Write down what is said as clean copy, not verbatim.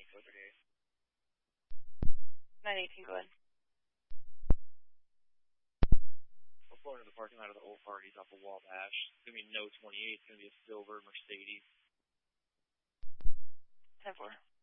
438. 918, go ahead. We're pulling into the parking lot of the old Hardee's off of Wabash. It's going to be no 28. It's going to be a silver Mercedes. 10-4.